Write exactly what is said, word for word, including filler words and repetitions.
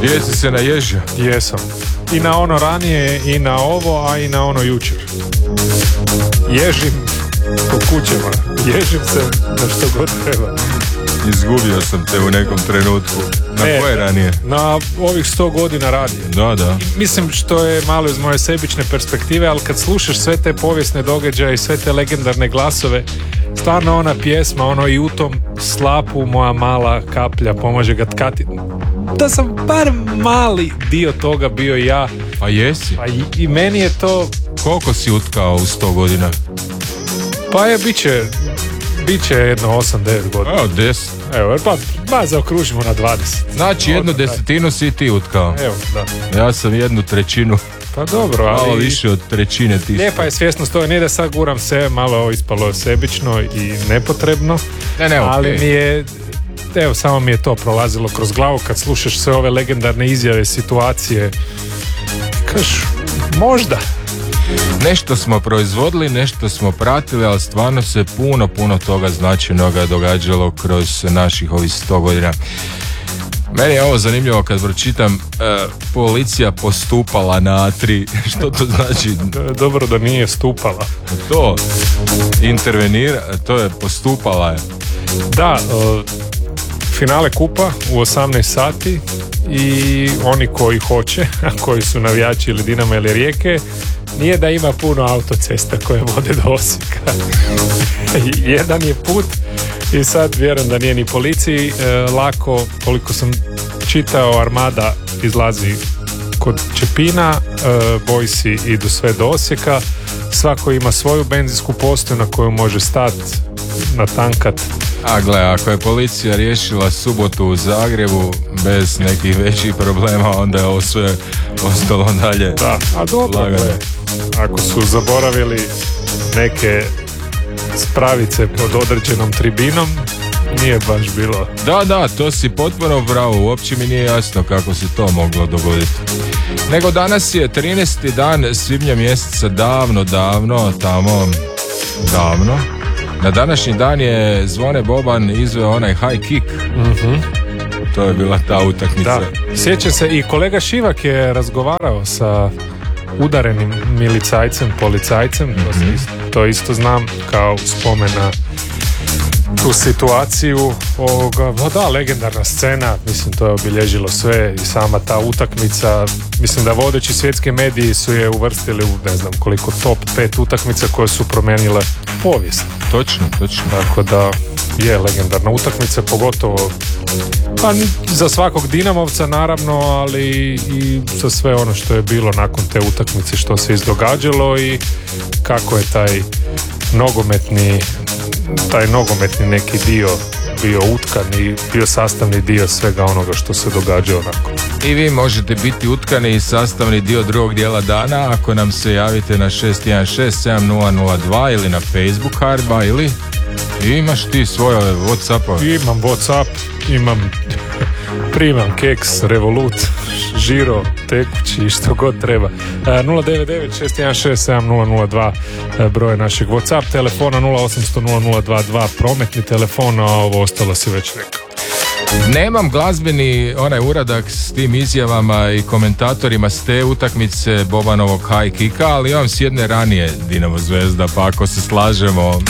Jesi se naježio? Jesam. I na ono ranije, i na ovo, a i na ono jučer. Ježim po kućama. Ježim se na što god treba. Izgubio sam te u nekom trenutku. Na ne, koje ranije? Na ovih sto godina radije. Da, da. Mislim što je malo iz moje sebične perspektive, ali kad slušaš sve te povijesne događaje i sve te legendarne glasove, stvarno ona pjesma, ono i u tom slapu moja mala kaplja pomaže ga tkati. Da sam bar mali dio toga bio ja. Pa jesi? Pa i, i meni je to... Koliko si utkao u sto godina? Pa je, bit će, bit će jedno osam devet godina. Evo, deset. Evo, pa, pa zaokružimo na dvadeset. Znači, jednu desetinu si ti utkao. Evo, da. Ja sam jednu trećinu. Pa dobro, ali... Malo više od trećine ti. Lijepa je svjesnost toga, nije da sad guram se, malo ispalo sebično i nepotrebno. Ne, ne, ali okay. mi je... Evo, samo mi je to prolazilo kroz glavu kad slušaš sve ove legendarne izjave, situacije. Kaš, možda. Nešto smo proizvodili, nešto smo pratili, ali stvarno se puno, puno toga značajnoga događalo kroz naših ovih sto godina. Meni je ovo zanimljivo kad pročitam uh, policija postupala na A tri. Što to znači? Dobro da nije stupala. To intervenira, to je postupala je. Da, uh, finale kupa u osamnaest sati i oni koji hoće, a koji su navijači ili Dinama ili Rijeke, nije da ima puno autocesta koje vode do Osijeka. Jedan je put i sad vjerujem da nije ni policiji e, lako, koliko sam čitao, Armada izlazi kod Čepina, e, Bojsi idu sve do Osijeka, svako ima svoju benzinsku postaju na koju može stati, natankat. A gle, ako je policija riješila subotu u Zagrebu bez nekih većih problema, onda je ovo sve ostalo dalje. Da, a dobro, gle, ako su zaboravili neke spravice pod određenom tribinom, nije baš bilo. Da, da, to si potpuno pravo, uopće mi nije jasno kako se to moglo dogoditi. Nego danas je trinaesti dan svibnja mjeseca, davno, davno, tamo, davno. Na današnji dan je Zvone Boban izveo onaj high kick. Mm-hmm. To je bila ta utakmica. Da, sjećam se i kolega Šivak je razgovarao sa udarenim milicajcem, policajcem, mm-hmm. to, isto, to isto znam kao spomen na tu situaciju ovoga, no da, legendarna scena, mislim to je obilježilo sve i sama ta utakmica, mislim da vodeći svjetski mediji su je uvrstili u ne znam koliko top pet utakmica koje su promijenile povijest. Točno, točno. Tako da je legendarna utakmica, pogotovo pa za svakog Dinamovca naravno, ali i za sve ono što je bilo nakon te utakmice, što se izdogađalo i kako je taj nogometni taj nogometni neki dio bio utkan i bio sastavni dio svega onoga što se događalo nakon. I vi možete biti utkani i sastavni dio drugog dijela dana ako nam se javite na šest jedan šest sedam nula nula dva ili na Facebook Hardba ili imaš ti svoje Whatsappove? Imam Whatsapp, imam primam keks, Revolut, žiro, tekući, što god treba. nula devet devet šest jedan šest sedam nula nula dva broj našeg Whatsapp telefona, nula osam nula nula nula dva dva prometni telefon, a ovo ostalo si već rekao. Nemam glazbeni onaj uradak s tim izjavama i komentatorima s te utakmice Bobanovog high kicka, ali imam s jedne ranije Dinamo Zvezda, pa ako se slažemo